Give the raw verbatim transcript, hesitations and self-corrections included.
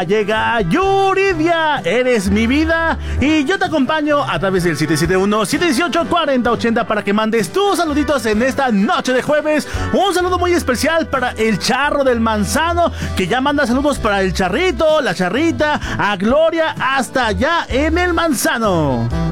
Llega Yuridia, eres mi vida, y yo te acompaño a través del siete siete uno, siete uno ocho, cuatro cero ocho cero para que mandes tus saluditos en esta noche de jueves. Un saludo muy especial para el Charro del Manzano, que ya manda saludos para el Charrito, la Charrita, a Gloria hasta allá en el Manzano.